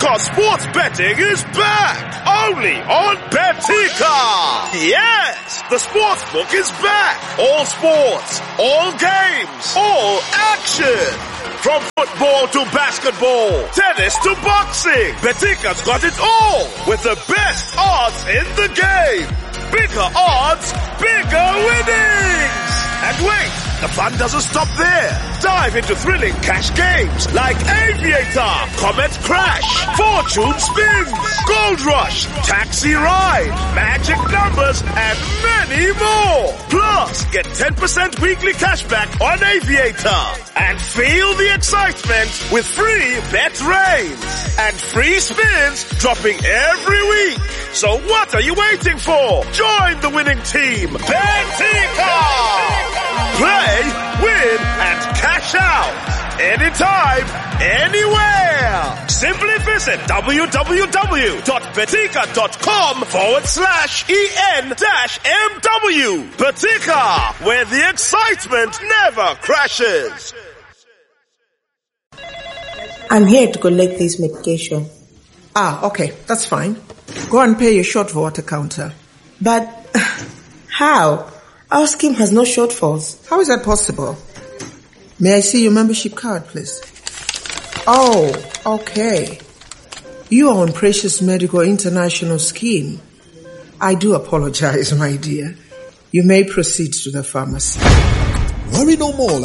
Because sports betting is back. Only on Betika. Yes, the sports book is back. All sports, all games, all action. From football to basketball, tennis to boxing, Betika's got it all with the best odds in the game. Bigger odds, bigger winnings. And wait, the fun doesn't stop there. Dive into thrilling cash games like Aviator, Comet Crash, Fortune Spins, Gold Rush, Taxi Ride, Magic Numbers, and many more. Plus, get 10% weekly cashback on Aviator. And feel the excitement with free bet rains and free spins dropping every week. So what are you waiting for? Join the winning team, Betika! Play, win, and cash out. Anytime, anywhere. Simply visit www.betika.com/EN-MW. Betika, where the excitement never crashes. I'm here to collect this medication. Okay, that's fine. Go and pay your shortfall at the counter. But how? Our scheme has no shortfalls. How is that possible? May I see your membership card, please? Oh, okay. You are on Precious Medical International Scheme. I do apologize, my dear. You may proceed to the pharmacy. Worry no more.